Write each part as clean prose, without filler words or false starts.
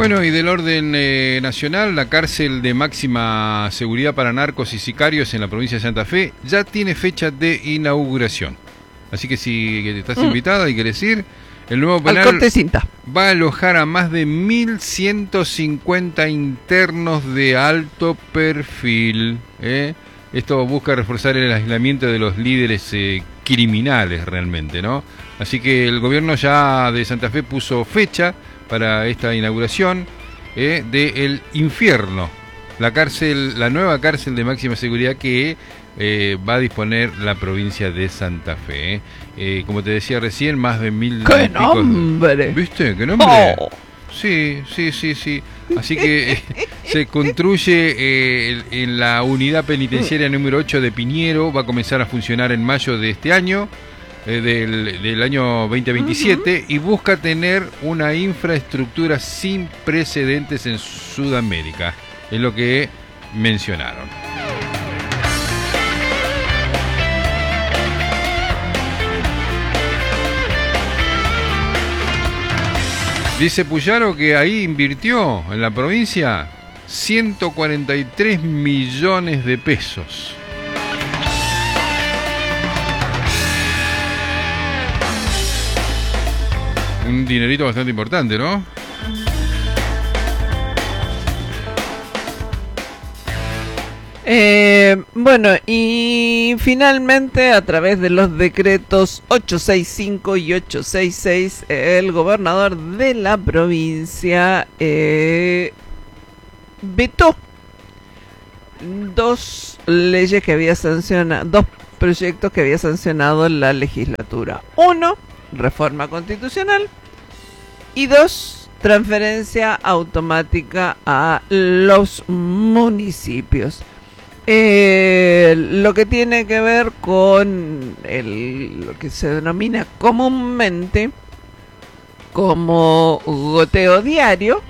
Bueno, y del orden nacional, la cárcel de máxima seguridad para narcos y sicarios en la provincia de Santa Fe ya tiene fecha de inauguración. Así que si estás invitada y querés ir, el nuevo penal va a alojar a más de 1.150 internos de alto perfil. Esto busca reforzar el aislamiento de los líderes criminales realmente, ¿no? Así que el gobierno ya de Santa Fe puso fecha para esta inauguración de El Infierno, la nueva cárcel de máxima seguridad que va a disponer la provincia de Santa Fe. Como te decía recién, más de 1.000... ¡Qué nombre! ¿Viste? ¿Qué nombre? Oh. Sí. Así que se construye en la unidad penitenciaria número 8 de Piñero. Va a comenzar a funcionar en mayo de este año. Del año 2027 y busca tener una infraestructura sin precedentes en Sudamérica, es lo que mencionaron. Dice Puyaro que ahí invirtió en la provincia 143 millones de pesos. Un dinerito bastante importante, ¿no? Bueno, y finalmente a través de los decretos 865 y 866, el gobernador de la provincia vetó dos proyectos que había sancionado la legislatura. Uno, reforma constitucional, y dos, transferencia automática a los municipios. Lo que tiene que ver con lo que se denomina comúnmente como goteo diario,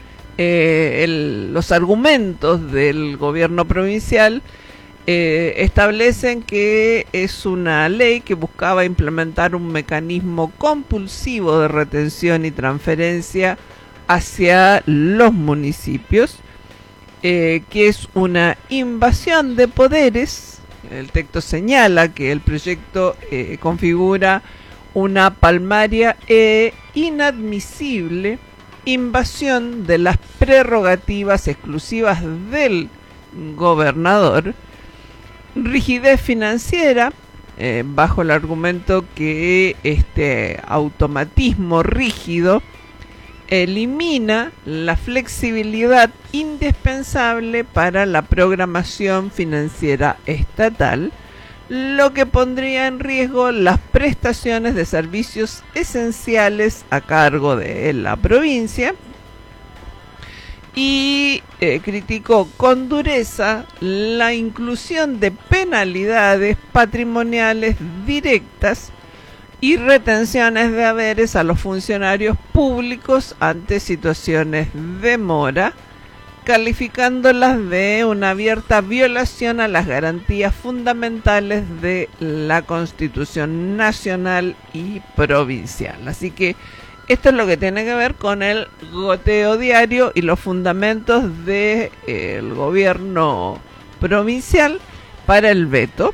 los argumentos del gobierno provincial establecen que es una ley que buscaba implementar un mecanismo compulsivo de retención y transferencia hacia los municipios, que es una invasión de poderes. El texto señala que el proyecto configura una palmaria e inadmisible invasión de las prerrogativas exclusivas del gobernador, rigidez financiera, bajo el argumento que este automatismo rígido elimina la flexibilidad indispensable para la programación financiera estatal, lo que pondría en riesgo las prestaciones de servicios esenciales a cargo de la provincia. Y criticó con dureza la inclusión de penalidades patrimoniales directas y retenciones de haberes a los funcionarios públicos ante situaciones de mora, calificándolas de una abierta violación a las garantías fundamentales de la Constitución nacional y provincial. Así que esto es lo que tiene que ver con el goteo diario y los fundamentos del gobierno provincial para el veto.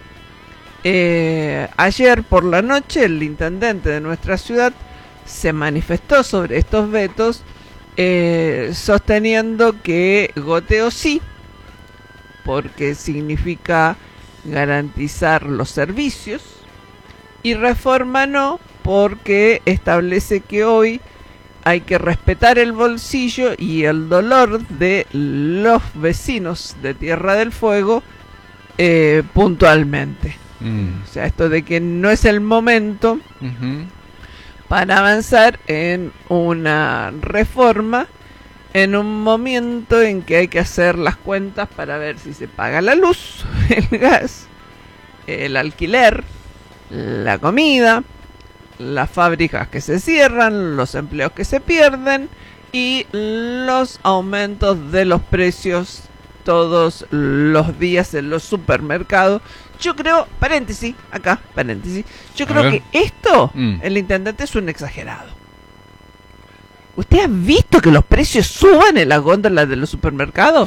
Ayer por la noche el intendente de nuestra ciudad se manifestó sobre estos vetos, sosteniendo que goteo sí, porque significa garantizar los servicios, y reforma no, porque establece que hoy hay que respetar el bolsillo y el dolor de los vecinos de Tierra del Fuego puntualmente. O sea, esto de que no es el momento para avanzar en una reforma en un momento en que hay que hacer las cuentas para ver si se paga la luz, el gas, el alquiler, la comida, las fábricas que se cierran, los empleos que se pierden y los aumentos de los precios todos los días en los supermercados. Yo creo, paréntesis, yo creo que esto, el intendente es un exagerado. ¿Usted ha visto que los precios suban en las góndolas de los supermercados?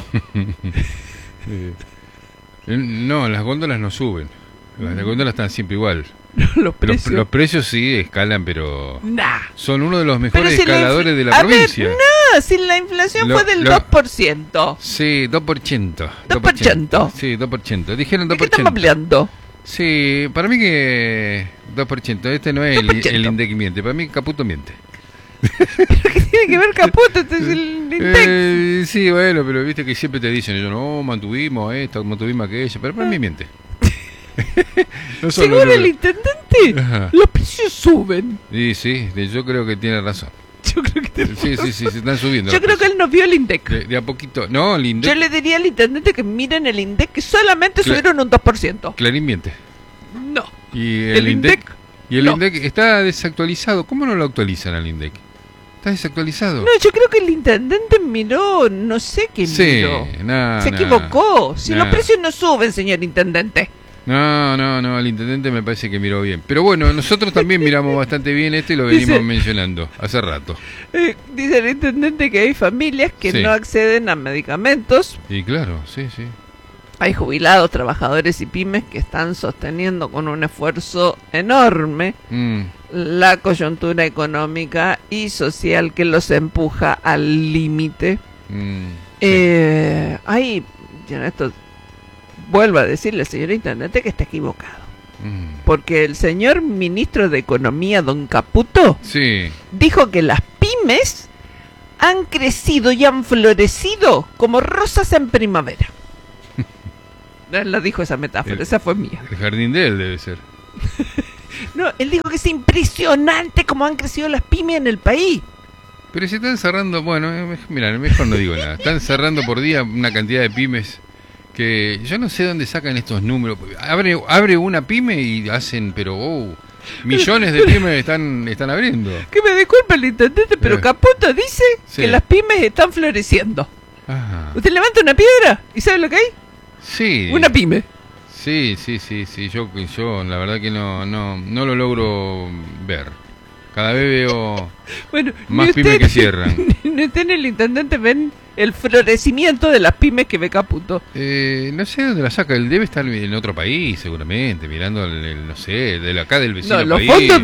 No, las góndolas no suben. Las góndolas están siempre igual. Los precios. Los precios sí escalan, pero Nah. son uno de los mejores Pero si escaladores de la a provincia. ver, no, si la inflación fue del 2%. Sí, 2%. 2%. Sí, 2%. Dijeron 2%. ¿De qué estamos hablando? Sí, para mí que 2%. Este no es 2%. el INDEC miente. Para mí Caputo miente. ¿Qué tiene que ver Caputo? Este es el INDEC. Sí, bueno, pero viste que siempre te dicen ellos, no, mantuvimos esto, mantuvimos aquello. Pero para mí miente. No son Según los el números. intendente, Ajá. los precios suben. Sí, yo creo que tiene razón. Yo creo que tiene Sí, razón. se están subiendo. Yo los creo que precios. él no vio el INDEC. De a poquito. No, el INDEC. Yo le diría al intendente que miren el INDEC, que solamente Cla- subieron un 2%. Clarín miente. No. Y ¿El INDEC? Y el No. INDEC está desactualizado. ¿Cómo no lo actualizan al INDEC? Está desactualizado. No, yo creo que el intendente miró, no sé qué Sí, miró. Se equivocó. Si los precios no suben, señor intendente. No, el intendente me parece que miró bien. Pero bueno, nosotros también miramos bastante bien esto y lo venimos Dice- mencionando hace rato. Dice el intendente que hay familias que Sí. no acceden a medicamentos. Y claro, sí. Hay jubilados, trabajadores y pymes que están sosteniendo con un esfuerzo enorme Mm, la coyuntura económica y social que los empuja al límite. Ahí, yo en esto vuelvo a decirle al señor intendente que está equivocado. Porque el señor ministro de Economía, don Caputo, Sí. dijo que las pymes han crecido y han florecido como rosas en primavera. Él lo dijo esa metáfora, esa fue mía. El jardín de él debe ser. No, él dijo que es impresionante cómo han crecido las pymes en el país. Pero se están cerrando, bueno, mira, mejor no digo nada. Están cerrando por día una cantidad de pymes que yo no sé dónde sacan estos números. Abre una pyme y hacen, pero millones de pymes están abriendo. Que me disculpe el intendente, pero Caputo dice Sí. que las pymes están floreciendo. Ajá. Usted levanta una piedra y ¿sabe lo que hay? Sí. Una pyme. Sí. Yo la verdad que no lo logro ver. Cada vez veo Bueno, más ni pymes usted- que cierran. Ni usted ni el intendente ven el florecimiento de las pymes que ve Caputo. No sé dónde la saca. Él debe estar en otro país, seguramente, mirando no sé, de acá del vecino No, los país. fondos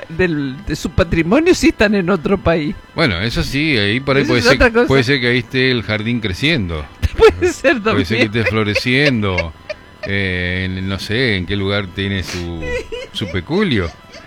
de su patrimonio sí están en otro país. Bueno, eso sí, ahí por ahí Eso es otra cosa. puede ser que ahí esté el jardín creciendo. Puede ser Puede ser que también. esté floreciendo. No sé en qué lugar tiene su peculio.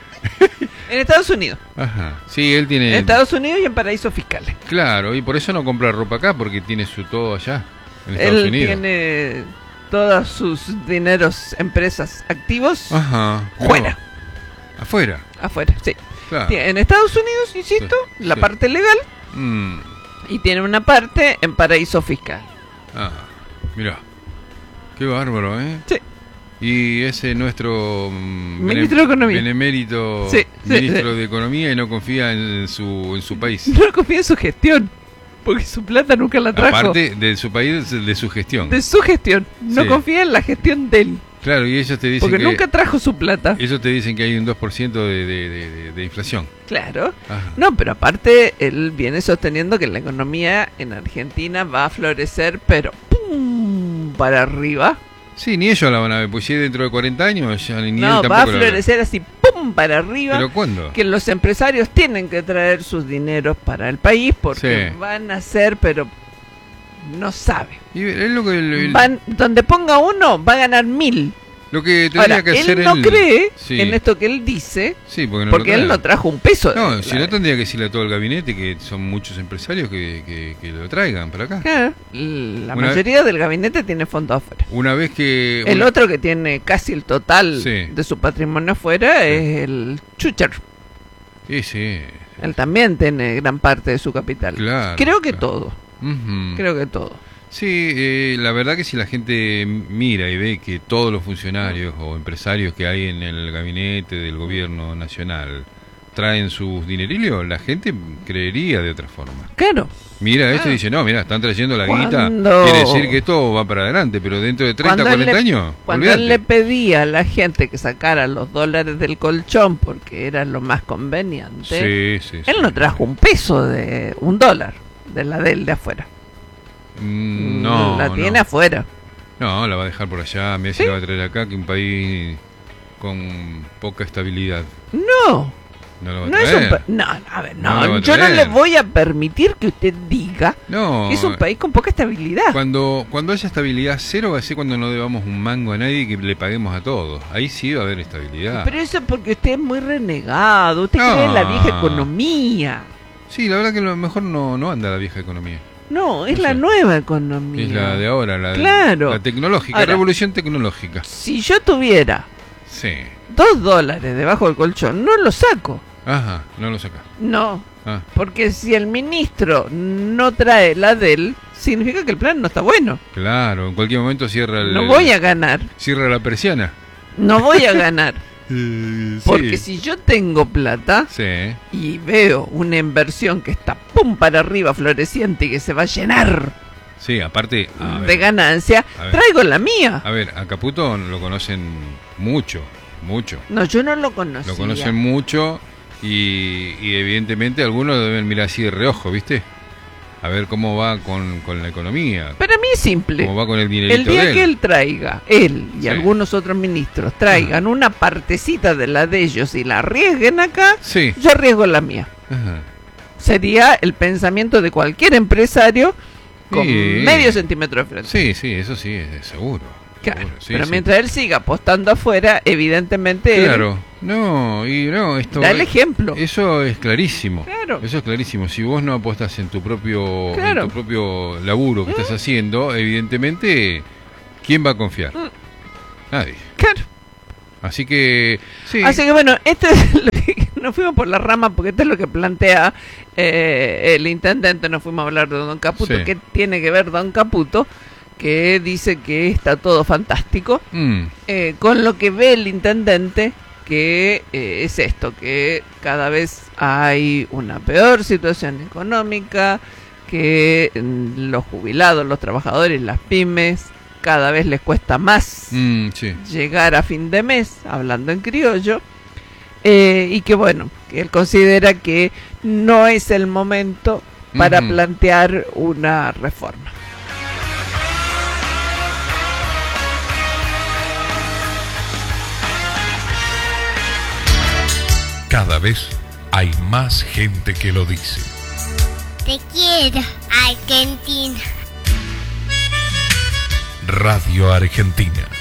En Estados Unidos. Ajá. Sí, él En tiene. Estados Unidos y en paraísos fiscales. Claro, y por eso no compra ropa acá, porque tiene su todo allá, en Estados Él Unidos. tiene todos sus dineros, empresas activos Ajá. fuera. No, afuera. Afuera, sí. Claro. Tiene en Estados Unidos, insisto, Sí, la sí. parte legal Mm, y tiene una parte en paraíso fiscal. mirá. Qué bárbaro, ¿eh? Sí. Y ese nuestro Ministro de Economía. benemérito Sí, ministro sí. de Economía y no confía en su país. No confía en su gestión, porque su plata nunca la trajo. Aparte de su país, de su gestión. De su gestión. No Sí. confía en la gestión de él, Claro, y ellos te dicen porque que nunca trajo su plata. ellos te dicen que hay un 2% de inflación. Claro. Ajá. No, pero aparte él viene sosteniendo que la economía en Argentina va a florecer, pero ¡pum! Para arriba. Sí, ni ellos la van a ver, pues si es dentro de 40 años, ya ni él No, tampoco va a la ve. florecer así, ¡pum! Para arriba. ¿Pero cuándo? Que los empresarios tienen que traer sus dineros para el país porque Sí. van a ser, pero no sabe. Y es lo que, Van, donde ponga uno, va a ganar 1000. lo que tendría Ahora, que hacer él no cree Sí. en esto que él dice, Sí, porque, porque él no trajo un peso. No, si no tendría que decirle a todo el gabinete que son muchos empresarios que lo traigan para acá. Claro, la Una- mayoría del gabinete tiene fondos afuera. Una vez que... El otro que tiene casi el total Sí. de su patrimonio afuera es el Chucher. Sí. Él también tiene gran parte de su capital. Claro, Creo que claro. todo. Ujú. Creo que todo. Sí, la verdad que si la gente mira y ve que todos los funcionarios o empresarios que hay en el gabinete del gobierno nacional traen sus dinerillos, la gente creería de otra forma. Claro. Mira esto y dice, no, mira, están trayendo la guita, Cuando- quiere decir que esto va para adelante, pero dentro de 30, Cuando 40 él años, Cuando olvídate. él le pedía a la gente que sacara los dólares del colchón porque era lo más conveniente, Sí, sí, él sí. no trajo un peso de un dólar de la de él de afuera. No, la tiene no. afuera. No, la va a dejar por allá, Messi ¿Sí? la va a traer acá, que un país con poca estabilidad. No, No lo va a no es traer. un no, a ver, No lo va no, a yo no traer. le voy a permitir que usted diga No, que es un país con poca estabilidad. cuando haya estabilidad cero va a ser cuando no debamos un mango a nadie y que le paguemos a todos. Ahí sí va a haber estabilidad. Pero eso es porque usted es muy renegado, usted No. cree en la vieja economía. Sí, la verdad que a lo mejor no anda la vieja economía. No, es No la sé. nueva economía. Es la de ahora, Claro. la tecnológica, Ahora, revolución tecnológica. Si yo tuviera Sí. $2 debajo del colchón, no lo saco. Ajá, no lo saca. No, Ah, porque si el ministro no trae la de él, significa que el plan no está bueno. claro, en cualquier momento cierra No voy a ganar, cierra la persiana. no voy a ganar. Sí. Porque si yo tengo plata Sí. y veo una inversión que está pum para arriba, floreciente y que se va a llenar Sí, aparte, a de ver, ganancia, a ver. traigo la mía. a ver, a Caputo lo conocen mucho. No, yo no lo conocía. Lo conocen mucho y evidentemente algunos deben mirar así de reojo, ¿viste? A ver cómo va con la economía, Para mí es simple. cómo va con el dinerito El día de él. que él traiga, él y Sí. algunos otros ministros traigan una partecita de la de ellos y la arriesguen acá, Sí. yo arriesgo la mía. Ajá. Sería el pensamiento de cualquier empresario con Sí. medio centímetro de frente. Sí, sí, eso sí, es seguro. Claro, Seguro, sí, pero sí. mientras él siga apostando afuera, evidentemente Claro, no, y no, esto... él da el ejemplo. Eso es clarísimo. Claro. Eso es clarísimo. Si vos no apostas en tu propio, Claro. en tu propio laburo que estás haciendo, evidentemente, ¿quién va a confiar? Nadie. Claro. Así que, sí. Así que bueno, esto es lo que nos fuimos por la rama porque esto es lo que plantea el intendente. Nos fuimos a hablar de Don Caputo. Sí. ¿Qué tiene que ver Don Caputo? Que dice que está todo fantástico. Con lo que ve el intendente, que es esto, que cada vez hay una peor situación económica, que los jubilados, los trabajadores, las pymes, cada vez les cuesta más Sí. llegar a fin de mes, hablando en criollo, y que bueno, que él considera que no es el momento para Ujú. plantear una reforma. Cada vez hay más gente que lo dice. Te quiero, Argentina. Radio Argentina